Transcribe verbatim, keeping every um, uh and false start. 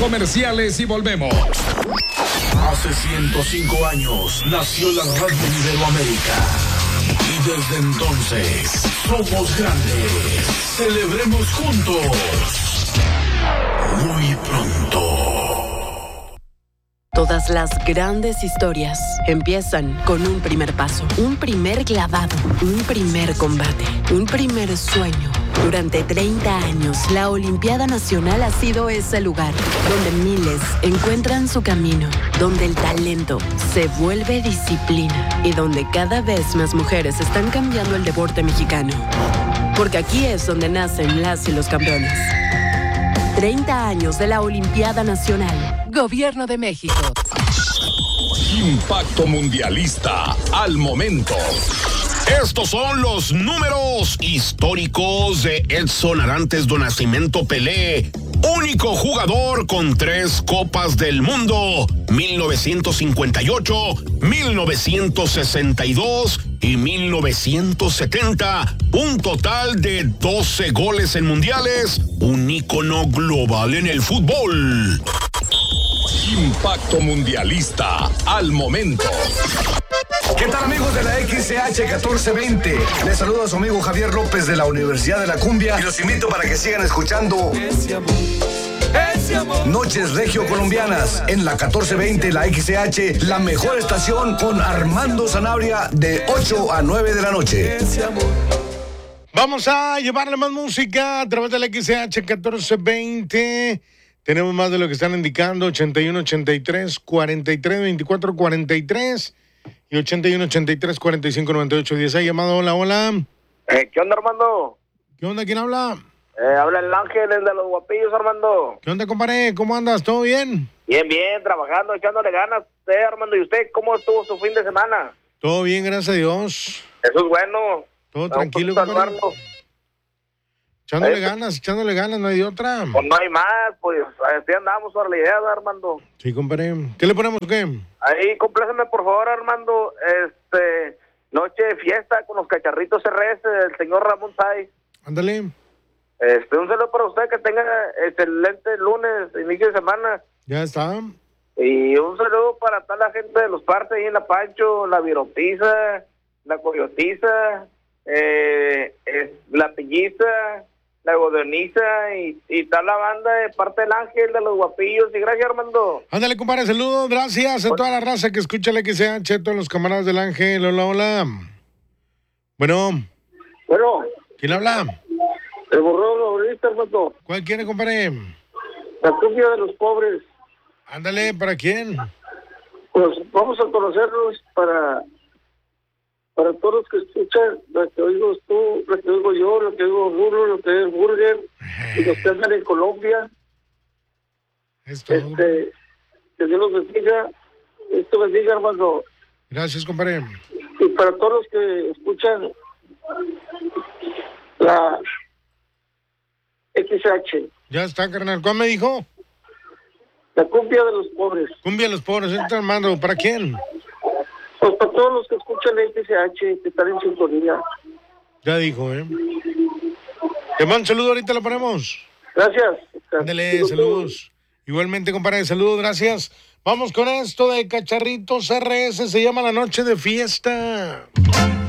comerciales y volvemos. Hace ciento cinco años nació la Radio Iberoamérica. Y desde entonces somos grandes. Celebremos juntos. Muy pronto. Todas las grandes historias empiezan con un primer paso, un primer clavado, un primer combate, un primer sueño. Durante treinta años, la Olimpiada Nacional ha sido ese lugar donde miles encuentran su camino, donde el talento se vuelve disciplina y donde cada vez más mujeres están cambiando el deporte mexicano. Porque aquí es donde nacen las y los campeones. treinta años de la Olimpiada Nacional. Gobierno de México. Impacto Mundialista al momento. Estos son los números históricos de Edson Arantes do Nascimento Pelé, único jugador con tres Copas del Mundo, mil novecientos cincuenta y ocho, mil novecientos sesenta y dos y mil novecientos setenta, un total de doce goles en mundiales, un ícono global en el fútbol. Impacto Mundialista al momento. ¿Qué tal, amigos de la X C H catorce veinte? Les saluda a su amigo Javier López de la Universidad de la Cumbia y los invito para que sigan escuchando Ese amor, ese amor. Noches Regio Colombianas en la catorce veinte, la X C H, la mejor estación, con Armando Sanabria de ocho a nueve de la noche. Ese amor. Vamos a llevarle más música a través de la X C H catorce veinte. Tenemos más de lo que están indicando, ochenta y uno, ochenta y tres, cuarenta y tres, veinticuatro, cuarenta y tres y ochenta y uno, ochenta y tres, cuarenta y cinco, noventa y ocho, diez. ¿Hay llamado? Hola, hola. Eh, ¿Qué onda, Armando? ¿Qué onda? ¿Quién habla? Eh, habla el Ángel, el de los guapillos, Armando. ¿Qué onda, compadre? ¿Cómo andas? ¿Todo bien? Bien, bien, trabajando, echándole ganas. Usted, Armando, ¿y usted cómo estuvo su fin de semana? Todo bien, gracias a Dios. Eso es bueno. Todo tranquilo, compadre. Echándole ¿Eh? ganas, echándole ganas, no hay de otra. Pues no hay más, pues así andamos por la idea, Armando. Sí, compadre. ¿Qué le ponemos, qué? Ahí, compláceme, por favor, Armando. Este, noche de fiesta con los cacharritos R S del señor Ramón Sáez. Ándale. Este, un saludo para usted, que tenga excelente lunes, inicio de semana. Ya está. Y un saludo para toda la gente de los partes ahí en La Pancho, La Virotiza, La Coyotiza, eh, eh, La Pilliza, La Godoniza y, y tal la banda de parte del Ángel, de los guapillos. Y gracias, Armando. Ándale, compadre, saludos, gracias a toda la raza que escucha la X C H, todos los camaradas del Ángel. Hola, hola. Bueno. Bueno. ¿Quién habla? El borrón ahorita, Armando. ¿Cuál quiere, compadre? La cumbia de los pobres. Ándale, ¿para quién? Pues vamos a conocerlos para... Para todos los que escuchan, lo que oigo tú, lo que oigo yo, lo que oigo Rulo, lo que es Burger, y los que andan en Colombia. Esto. Este, que Dios los bendiga. Esto bendiga, hermano. Gracias, compadre. Y para todos los que escuchan la X H. Ya está, carnal. ¿Cuál me dijo? La cumbia de los pobres. Cumbia de los pobres, está armando. ¿Para quién? Pues para todos los que escuchan la X H, que están en sintonía. Ya dijo, ¿eh? Te mando un saludo, ahorita lo ponemos. Gracias. Ándale, saludos. Igualmente, compadre, saludos, gracias. Vamos con esto de Cacharritos R S, se llama La Noche de Fiesta.